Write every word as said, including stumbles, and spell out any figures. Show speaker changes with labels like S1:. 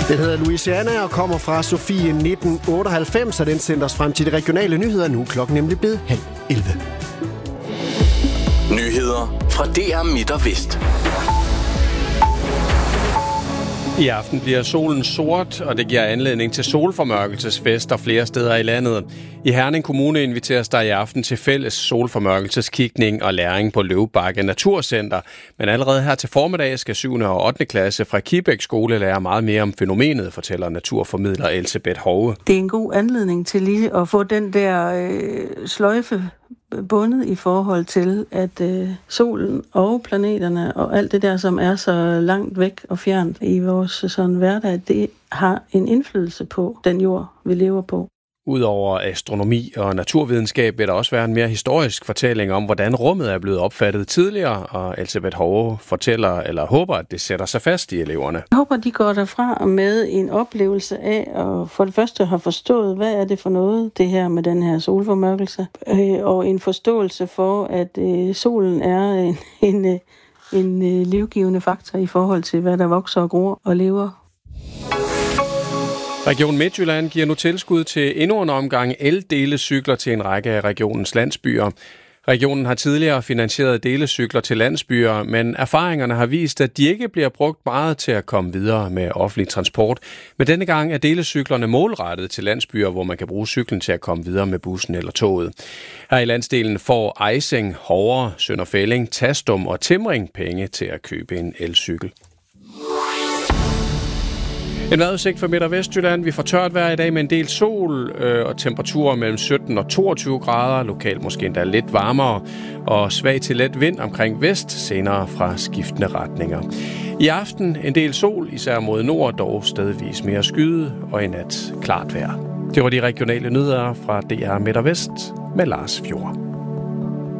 S1: Den hedder Louisiana og kommer fra Sofie nitten otteoghalvfems, og den sendte os frem til de regionale nyheder. Nu klokken nemlig blevet halv elleve.
S2: Nyheder fra D R Midt og Vest.
S3: I aften bliver solen sort, og det giver anledning til solformørkelsesfester flere steder i landet. I Herning Kommune inviteres der i aften til fælles solformørkelseskigning og læring på Løvbakke Naturcenter. Men allerede her til formiddag skal syvende og ottende klasse fra Kibæk skole lære meget mere om fænomenet, fortæller naturformidler Elsebeth Hove.
S4: Det er en god anledning til lige at få den der øh, sløjfe bundet i forhold til, at øh, solen og planeterne og alt det der, som er så langt væk og fjernt i vores sådan hverdag, det har en indflydelse på den jord, vi lever på.
S3: Udover astronomi og naturvidenskab vil der også være en mere historisk fortælling om, hvordan rummet er blevet opfattet tidligere, og Elsebeth Hove fortæller eller håber, at det sætter sig fast i eleverne.
S4: Jeg håber, de går derfra med en oplevelse af at for det første have forstået, hvad er det for noget, det her med den her solformørkelse, og en forståelse for, at solen er en, en, en livgivende faktor i forhold til, hvad der vokser og gror og lever.
S3: Region Midtjylland giver nu tilskud til endnu en omgang el-delecykler til en række af regionens landsbyer. Regionen har tidligere finansieret delecykler til landsbyer, men erfaringerne har vist, at de ikke bliver brugt meget til at komme videre med offentlig transport. Men denne gang er delecyklerne målrettet til landsbyer, hvor man kan bruge cyklen til at komme videre med bussen eller toget. Her i landsdelen får Ejsing, Hovre, Sønderfælling, Tastum og Timring penge til at købe en elcykel. En vejrudsigt for Midt- og Vestjylland. Vi får tørt vejr i dag med en del sol øh, og temperaturer mellem sytten og toogtyve grader. Lokalt måske endda lidt varmere og svag til let vind omkring vest, senere fra skiftende retninger. I aften en del sol, især mod nord, dog stedvis mere skyde og i nat klart vejr. Det var de regionale nyheder fra D R Midt og Vest med Lars Fjord.